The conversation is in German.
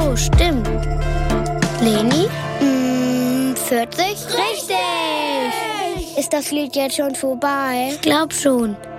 so, stimmt. Leni? 40? Richtig! Ist das Lied jetzt schon vorbei? Ich glaub schon.